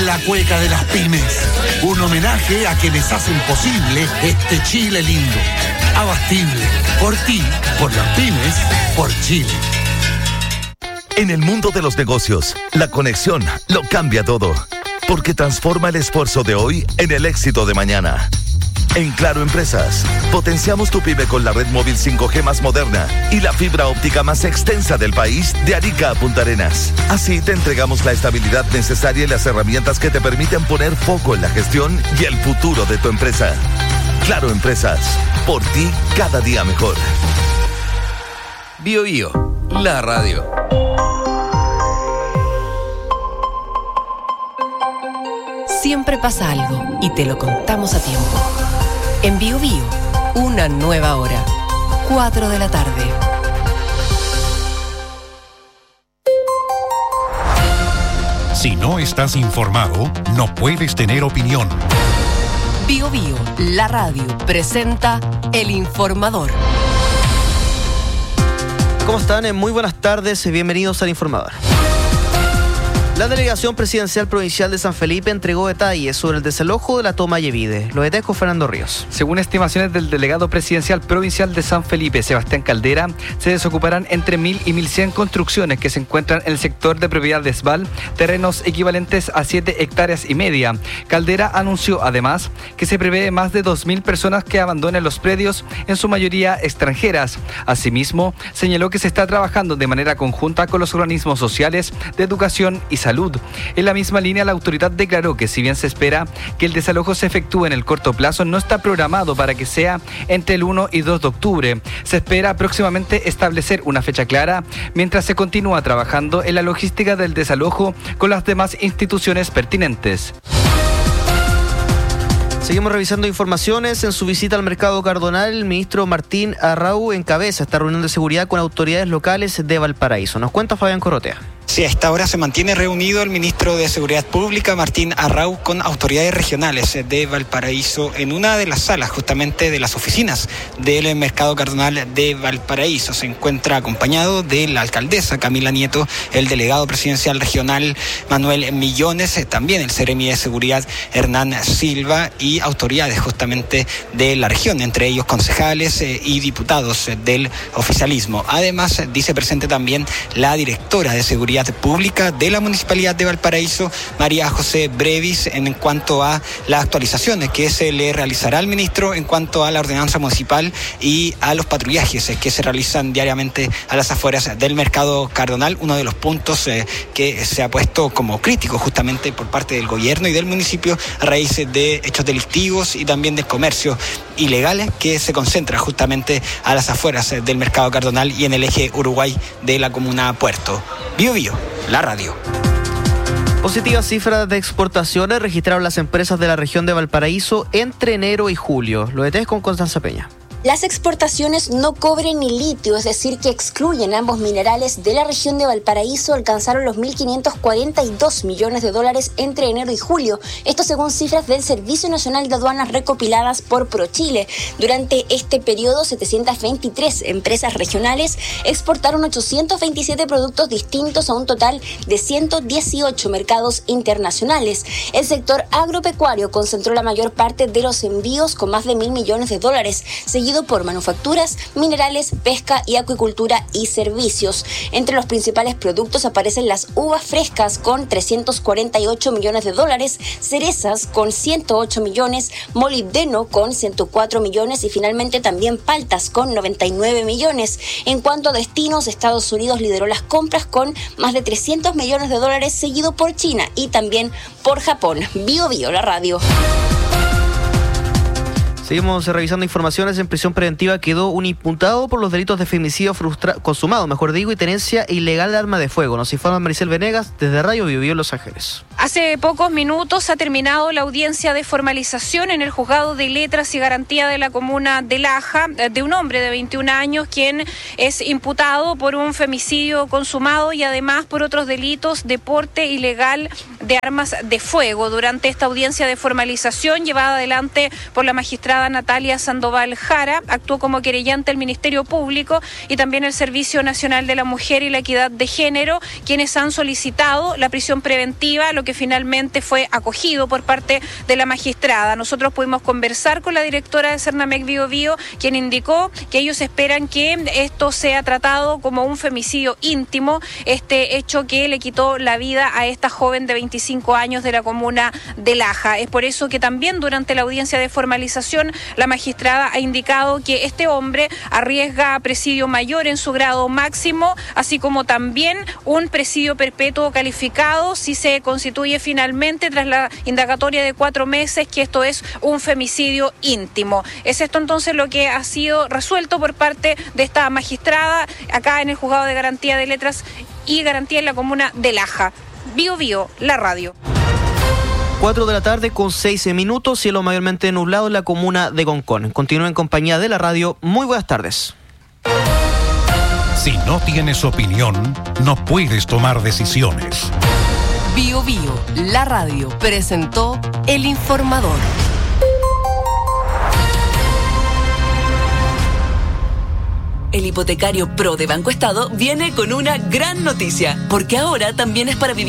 La cueca de las pymes, un homenaje a quienes hacen posible este Chile lindo. Abastible, por ti, por las pymes, por Chile. En el mundo de los negocios, la conexión lo cambia todo, porque transforma el esfuerzo de hoy en el éxito de mañana. En Claro Empresas, potenciamos tu pyme con la red móvil 5G más moderna y la fibra óptica más extensa del país de Arica a Punta Arenas. Así te entregamos la estabilidad necesaria y las herramientas que te permiten poner foco en la gestión y el futuro de tu empresa. Claro Empresas, por ti cada día mejor. Bio Bio, la radio. Siempre pasa algo y te lo contamos a tiempo. En Bio Bio, una nueva hora, 4 de la tarde. Si no estás informado, no puedes tener opinión. Bio Bio, la radio, presenta El Informador. ¿Cómo están? Muy buenas tardes, bienvenidos al Informador. La Delegación Presidencial Provincial de San Felipe entregó detalles sobre el desalojo de la toma Yevide. Lo detalles con Fernando Ríos. Según estimaciones del delegado presidencial provincial de San Felipe, Sebastián Caldera, se desocuparán entre 1.000 y 1.100 construcciones que se encuentran en el sector de propiedad de SBAL, terrenos equivalentes a 7 hectáreas y media. Caldera anunció además que se prevé más de 2.000 personas que abandonen los predios, en su mayoría extranjeras. Asimismo, señaló que se está trabajando de manera conjunta con los organismos sociales, de educación y salud. En la misma línea, la autoridad declaró que si bien se espera que el desalojo se efectúe en el corto plazo, no está programado para que sea entre el 1 y 2 de octubre. Se espera próximamente establecer una fecha clara, mientras se continúa trabajando en la logística del desalojo con las demás instituciones pertinentes. Seguimos revisando informaciones. En su visita al mercado Cardonal, el ministro Martín Arrau encabeza esta reunión de seguridad con autoridades locales de Valparaíso. Nos cuenta Fabián Corrotea. Sí, a esta hora se mantiene reunido el ministro de Seguridad Pública, Martín Arrau, con autoridades regionales de Valparaíso en una de las salas justamente de las oficinas del Mercado Cardonal de Valparaíso. Se encuentra acompañado de la alcaldesa Camila Nieto, el delegado presidencial regional Manuel Millones, también el seremi de Seguridad Hernán Silva y autoridades justamente de la región, entre ellos concejales y diputados del oficialismo. Además, dice presente también la directora de Seguridad Pública de la Municipalidad de Valparaíso, María José Brevis, en cuanto a las actualizaciones que se le realizará al ministro en cuanto a la ordenanza municipal y a los patrullajes que se realizan diariamente a las afueras del Mercado Cardonal, uno de los puntos que se ha puesto como crítico justamente por parte del gobierno y del municipio a raíz de hechos delictivos y también del comercio ilegal que se concentra justamente a las afueras del Mercado Cardonal y en el eje Uruguay de la comuna Puerto. Bio Bio, la radio. Positivas cifras de exportaciones registraron las empresas de la región de Valparaíso entre enero y julio. Lo detalles con Constanza Peña. Las exportaciones no cobre ni litio, es decir, que excluyen ambos minerales de la región de Valparaíso, alcanzaron los 1.542 millones de dólares entre enero y julio. Esto según cifras del Servicio Nacional de Aduanas recopiladas por ProChile. Durante este periodo, 723 empresas regionales exportaron 827 productos distintos a un total de 118 mercados internacionales. El sector agropecuario concentró la mayor parte de los envíos con más de 1.000 millones de dólares, seguido por manufacturas, minerales, pesca y acuicultura y servicios. Entre los principales productos aparecen las uvas frescas con 348 millones de dólares, cerezas con 108 millones, molibdeno con 104 millones y finalmente también paltas con 99 millones. En cuanto a destinos, Estados Unidos lideró las compras con más de 300 millones de dólares, seguido por China y también por Japón. Bio Bio, la radio. Seguimos revisando informaciones. En prisión preventiva quedó un imputado por los delitos de femicidio consumado, y tenencia ilegal de arma de fuego. Nos informa Maricel Venegas desde Radio Bio Bio Los Ángeles. Hace pocos minutos ha terminado la audiencia de formalización en el Juzgado de Letras y Garantía de la Comuna de Laja de un hombre de 21 años quien es imputado por un femicidio consumado y además por otros delitos de porte ilegal de armas de fuego. Durante esta audiencia de formalización llevada adelante por la magistrada magistrada Natalia Sandoval Jara actuó como querellante el Ministerio Público y también el Servicio Nacional de la Mujer y la Equidad de Género, quienes han solicitado la prisión preventiva, lo que finalmente fue acogido por parte de la magistrada. Nosotros pudimos conversar con la directora de Cernamec Bío Bío, quien indicó que ellos esperan que esto sea tratado como un femicidio íntimo, este hecho que le quitó la vida a esta joven de 25 años de la comuna de Laja. Es por eso que también durante la audiencia de formalización la magistrada ha indicado que este hombre arriesga presidio mayor en su grado máximo, así como también un presidio perpetuo calificado si se constituye finalmente tras la indagatoria de 4 meses que esto es un femicidio íntimo. Es esto entonces lo que ha sido resuelto por parte de esta magistrada acá en el Juzgado de Garantía de Letras y Garantía en la comuna de Laja. Bío Bío, la radio. 4 de la tarde con 6 minutos, cielo mayormente nublado en la comuna de Concón. Continúen en compañía de la radio. Muy buenas tardes. Si no tienes opinión, no puedes tomar decisiones. Bío Bío, la radio, presentó El Informador. El hipotecario Pro de Banco Estado viene con una gran noticia, porque ahora también es para vivir